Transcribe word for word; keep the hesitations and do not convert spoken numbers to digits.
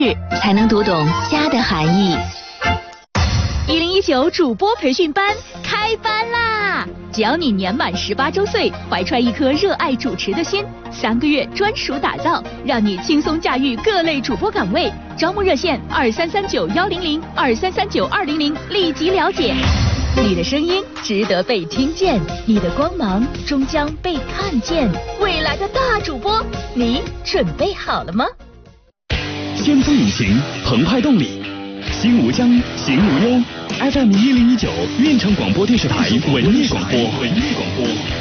才能读懂家的含义。 一零一九主播培训班开班啦！只要你年满十八周岁，怀揣一颗热爱主持的心，三个月专属打造，让你轻松驾驭各类主播岗位。招募热线二三三九幺零零二三三九二零零，立即了解。你的声音值得被听见，你的光芒终将被看见。未来的大主播，你准备好了吗？ 先锋引擎，澎湃动力，心无疆，行无忧。F M 一零一九，运城广播电视台文艺广播，文艺广播。